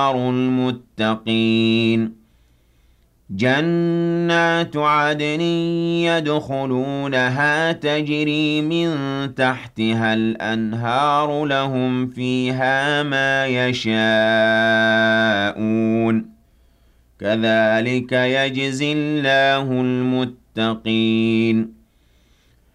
المتقين جنات عدن يدخلونها تجري من تحتها الأنهار لهم فيها ما يشاءون كذلك يجزي الله المتقين